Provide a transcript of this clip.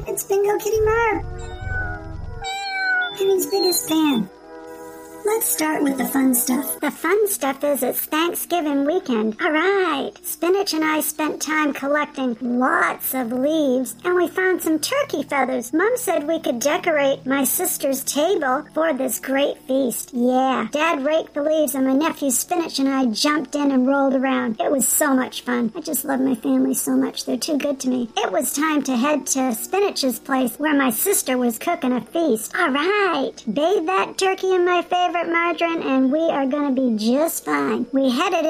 It's Bingo Kitty Marv, Penny's biggest fan. Let's start with the fun stuff. The fun stuff is it's Thanksgiving weekend. All right. Spinach and I spent time collecting lots of leaves, and we found some turkey feathers. Mom said we could decorate my sister's table for this great feast. Yeah. Dad raked the leaves, and my nephew Spinach and I jumped in and rolled around. It was so much fun. I just love my family so much. They're too good to me. It was time to head to Spinach's place where my sister was cooking a feast. All right. Bathe that turkey in my favorite margarine, and we are going to be just fine. We headed